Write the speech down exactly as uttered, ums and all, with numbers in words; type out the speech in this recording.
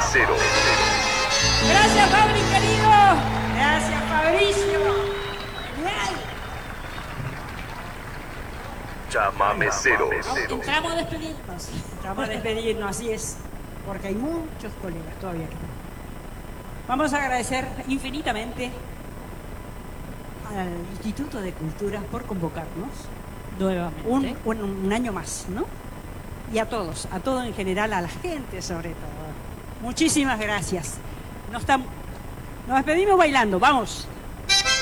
Mesero. Gracias, Fabri, querido. Gracias, Fabricio. Genial. Llama Mesero. Entramos a despedirnos. Entramos a despedirnos, así es. Porque hay muchos colegas todavía. Vamos a agradecer infinitamente al Instituto de Cultura por convocarnos Nuevamente. un, un, un año más, ¿no? Y a todos, a todo en general, a la gente sobre todo. Muchísimas gracias. Nos, tam- nos despedimos bailando, vamos.